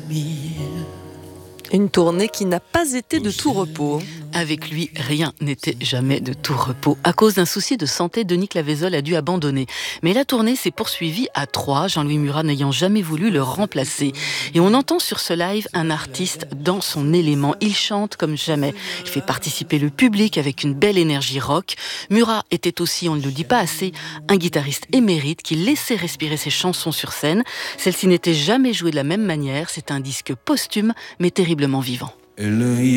Une tournée qui n'a pas été de tout repos. Avec lui, rien n'était jamais de tout repos. À cause d'un souci de santé, Denis Clavaizolle a dû abandonner. Mais la tournée s'est poursuivie à 3, Jean-Louis Murat n'ayant jamais voulu le remplacer. Et on entend sur ce live un artiste dans son élément. Il chante comme jamais. Il fait participer le public avec une belle énergie rock. Murat était aussi, on ne le dit pas assez, un guitariste émérite qui laissait respirer ses chansons sur scène. Celle-ci n'était jamais jouée de la même manière. C'est un disque posthume, mais terriblement vivant.